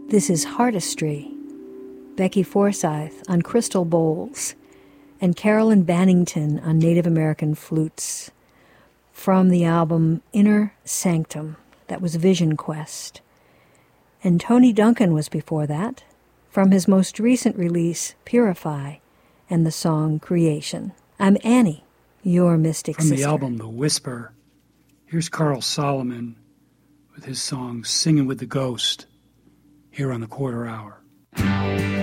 This is Heartistry, Becky Forsyth on crystal bowls, and Carolyn Bannington on Native American flutes, from the album Inner Sanctum. That was Vision Quest. And Tony Duncan was before that, from his most recent release, Purify, and the song Creation. I'm Annie, your mystic sister. From the album The Whisper, here's Carl Solomon with his song Singing with the Ghost, here on the Quarter Hour.